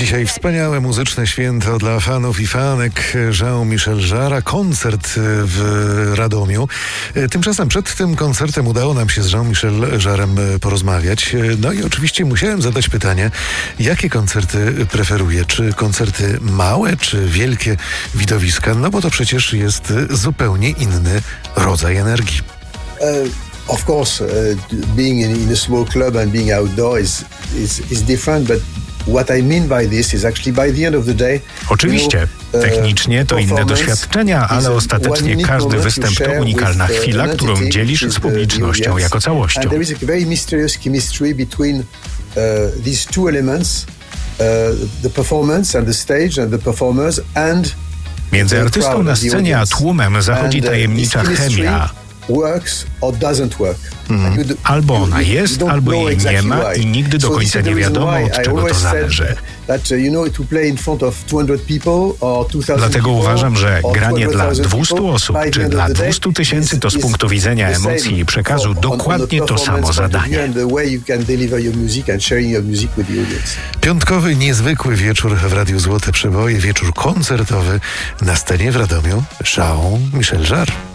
Dzisiaj wspaniałe muzyczne święto dla fanów i fanek Jean-Michel Jarre'a, koncert w Radomiu. Tymczasem przed tym koncertem udało nam się z Jean-Michel Jarre'em porozmawiać. No i oczywiście musiałem zadać pytanie, jakie koncerty preferuje? Czy koncerty małe, czy wielkie widowiska? No bo to przecież jest zupełnie inny rodzaj energii. Of course, being in a small club and being outdoor is different, but what I mean by this is actually by the end of the day. Oczywiście, technicznie to inne doświadczenia, ale ostatecznie każdy występ to unikalna chwila, którą dzielisz z publicznością jako całością. And there is a very mysterious chemistry between these two elements, the performance and the stage and the performers and między artystą na scenie a tłumem zachodzi tajemnicza chemia. Works or doesn't work. Albo ona jest, albo jej nie ma i nigdy do końca nie wiadomo, od czego to zależy. Dlatego uważam, że granie dla 200 osób czy dla 200 tysięcy to z punktu widzenia emocji i przekazu dokładnie to samo zadanie. Piątkowy, niezwykły wieczór w Radiu Złote Przeboje, wieczór koncertowy na scenie w Radomiu. Jean-Michel Jarre.